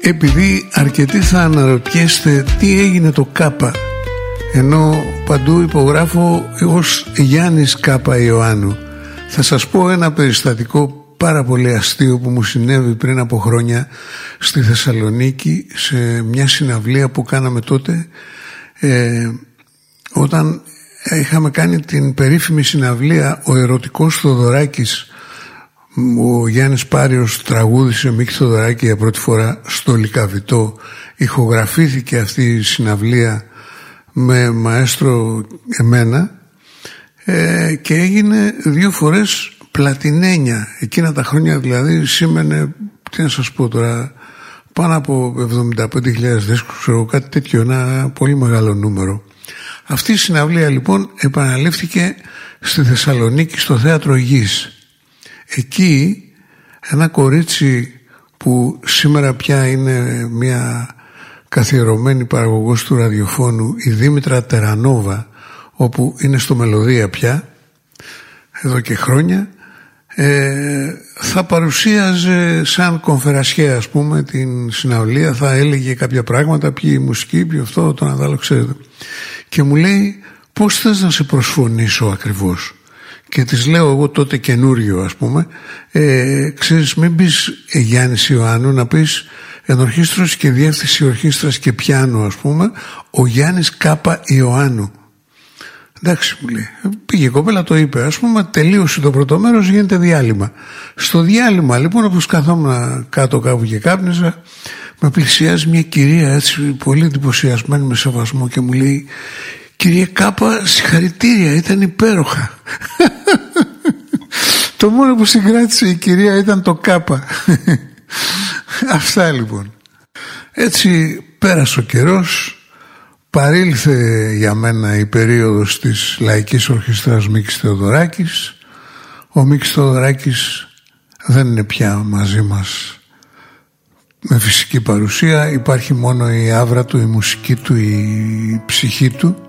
Επειδή αρκετοί θα αναρωτιέστε τι έγινε το Κάπα, ενώ παντού υπογράφω ως Γιάννης Κάπα Ιωάννου, θα σας πω ένα περιστατικό πάρα πολύ αστείο που μου συνέβη πριν από χρόνια στη Θεσσαλονίκη, σε μια συναυλία που κάναμε τότε, όταν είχαμε κάνει την περίφημη συναυλία «Ο Ερωτικός Θοδωράκης». Ο Γιάννης Πάριος τραγούδισε Μίκη Θοδωράκη για πρώτη φορά στο Λυκαβητό. Ηχογραφήθηκε αυτή η συναυλία με μαέστρο εμένα, και έγινε 2 φορές πλατινένια. Εκείνα τα χρόνια δηλαδή σήμαινε, τι να σας πω τώρα, πάνω από 75.000 δίσκους, ξέρω, κάτι τέτοιο, ένα πολύ μεγάλο νούμερο. Αυτή η συναυλία λοιπόν επαναλήφθηκε στη Θεσσαλονίκη στο Θέατρο Γης. Εκεί ένα κορίτσι που σήμερα πια είναι μια καθιερωμένη παραγωγός του ραδιοφώνου, η Δήμητρα Τερανόβα, όπου είναι στο Μελωδία πια εδώ και χρόνια, θα παρουσίαζε σαν κονφερασιέ, ας πούμε, την συναυλία, θα έλεγε κάποια πράγματα, ποιοι η μουσική, ποιοι αυτό, το να ξέρετε. Και μου λέει, πώς θες να σε προσφωνήσω ακριβώς? Και της λέω εγώ τότε καινούριο, ας πούμε, ξέρεις, μην πεις Γιάννης Ιωάννου, να πεις ενορχήστρωση και διεύθυνση ορχήστρας και πιάνο, ας πούμε, ο Γιάννης Κάπα Ιωάννου. Εντάξει, μου λέει. Πήγε η κοπέλα, το είπε, ας πούμε, τελείωσε το πρώτο μέρος, γίνεται διάλειμμα. Στο διάλειμμα λοιπόν, όπως καθόμουν κάτω κάπου και κάπνιζα, με πλησιάζει μια κυρία έτσι πολύ εντυπωσιασμένη, με σεβασμό, και μου λέει, «Κύριε Κάπα, συγχαρητήρια, ήταν υπέροχα». Το μόνο που συγκράτησε η κυρία ήταν το Κάπα. Αυτά λοιπόν. Έτσι πέρασε ο καιρός, παρήλθε για μένα η περίοδος της Λαϊκής Ορχήστρας Μίκης Θεοδωράκης. Ο Μίκης Θεοδωράκης δεν είναι πια μαζί μας με φυσική παρουσία, υπάρχει μόνο η άβρα του, η μουσική του, η ψυχή του.